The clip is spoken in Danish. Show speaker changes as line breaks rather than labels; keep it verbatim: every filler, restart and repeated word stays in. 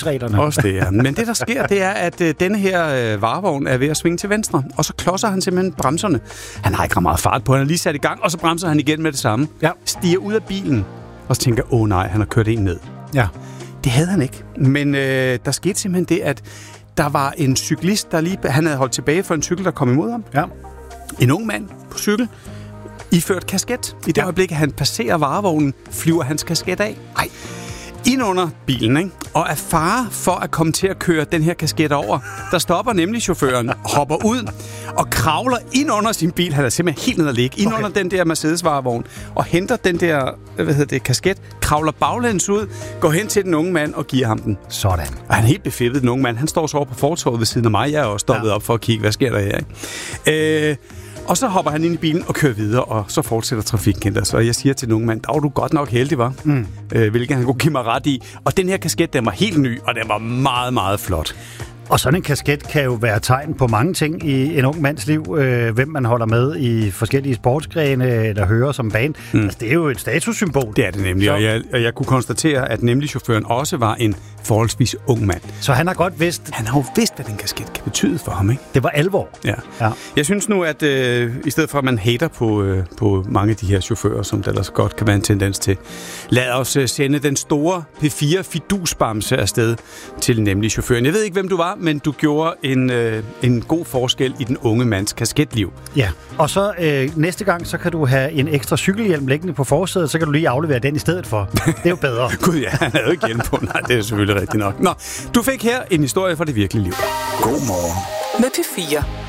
sportsreglerne.
Også det, ja. Men det, der sker, det er, at øh, denne her øh, varevogn er ved at svinge til venstre, og så klodser han simpelthen bremserne. Han har ikke ret meget fart på, han er lige sat i gang, og så bremser han igen med det samme.
Ja.
Stiger ud af bilen, og så tænker, åh nej, han har kørt en ned.
Ja.
Det havde han ikke. Men øh, der skete simpelthen det, at der var en cyklist, der lige... Han havde holdt tilbage for en cykel, der kom imod ham.
Ja.
En ung mand på cykel, iført kasket. I det ja. øjeblik, han passerer varevognen, flyver hans kasket af. Ej. Ind under bilen, ikke? Og af fare for at komme til at køre den her kasket over, der stopper nemlig chaufføren, hopper ud og kravler ind under sin bil. Han er simpelthen helt nede at ligge. Ind okay. under den der Mercedes-varevogn og henter den der, hvad hedder det, kasket, kravler baglæns ud, går hen til den unge mand og giver ham den.
Sådan.
Og han er helt befippet, den unge mand. Han står så over på fortovet ved siden af mig. Jeg er også stoppet ja. op for at kigge, hvad sker der her, ikke? Øh, Og så hopper han ind i bilen og kører videre, og så fortsætter trafikken. Så jeg siger til den unge mand, der var du godt nok heldig, var, mm. øh, hvilket han kunne give mig ret i. Og den her kasket, den var helt ny, og den var meget, meget flot.
Og sådan en kasket kan jo være tegn på mange ting i en ung mands liv. Øh, hvem man holder med i forskellige sportsgrene eller hører som band. Mm. Altså, det er jo et statussymbol.
Det er det nemlig, og jeg, og jeg kunne konstatere, at nemlig chaufføren også var en forholdsvis ung mand.
Så han har godt vidst...
Han har jo vidst, hvad den kasket kan betyde for ham, ikke?
Det var alvor.
Ja. ja. Jeg synes nu, at øh, i stedet for, at man hater på, øh, på mange af de her chauffører, som der ellers godt kan være en tendens til, lad os øh, sende den store P fire fidusbamse afsted til nemlig chaufføren. Jeg ved ikke, hvem du var, men du gjorde en, øh, en god forskel i den unge mands kasketliv.
Ja, og så øh, næste gang, så kan du have en ekstra cykelhjelm liggende på forsædet, så kan du lige aflevere den i stedet for. Det er jo bedre.
Gud ja, han havde jo ikke hjelm på. Nej, det er selvfølgelig rigtigt nok. Nå, du fik her en historie fra det virkelige liv.
God morgen med P fire.